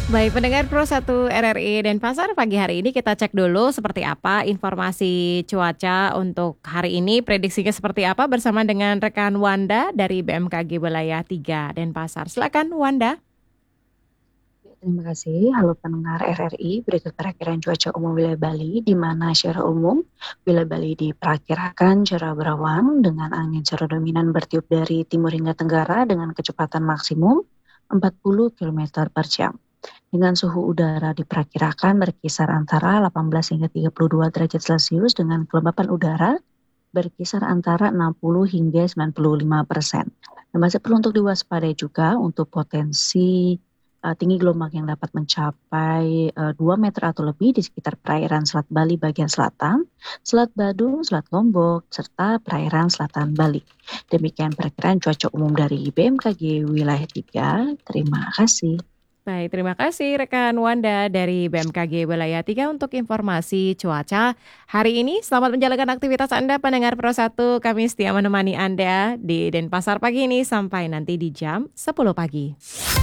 Baik, pendengar Pro 1 RRI Denpasar, pagi hari ini kita cek dulu seperti apa informasi cuaca untuk hari ini, prediksinya seperti apa bersama dengan rekan Wanda dari BMKG Wilayah 3 Denpasar. Silakan Wanda. Terima kasih. Halo pendengar RRI, berikut perakiraan cuaca umum wilayah Bali, di mana secara umum wilayah Bali diperkirakan cerah berawan dengan angin secara dominan bertiup dari timur hingga tenggara dengan kecepatan maksimum 40 km per jam. Dengan suhu udara diperkirakan berkisar antara 18 hingga 32 derajat Celcius dengan kelembapan udara berkisar antara 60 hingga 95%. Dan masih perlu untuk diwaspadai juga untuk potensi tinggi gelombang yang dapat mencapai 2 meter atau lebih di sekitar perairan Selat Bali bagian selatan, Selat Badung, Selat Lombok, serta perairan selatan Bali. Demikian perkiraan cuaca umum dari BMKG Wilayah 3. Terima kasih. Baik, terima kasih rekan Wanda dari BMKG Wilayah 3 untuk informasi cuaca hari ini. Selamat menjalankan aktivitas Anda pendengar Pro 1. Kami setia menemani Anda di Denpasar pagi ini sampai nanti di jam 10 pagi.